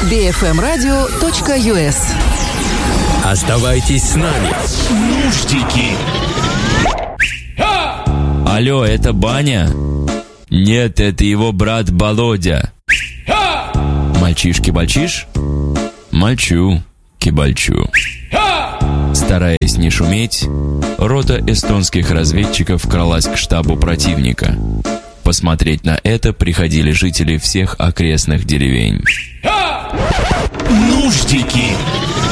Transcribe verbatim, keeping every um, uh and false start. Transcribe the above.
би эф эм радио точка ю эс. Оставайтесь с нами. Нуждики. Алло, это Баня? Нет, это его брат Володя. Мальчишки-бальчиш? Мальчу, кибальчу. Стараясь не шуметь, рота эстонских разведчиков кралась к штабу противника. Посмотреть на это приходили жители всех окрестных деревень. Нуждики.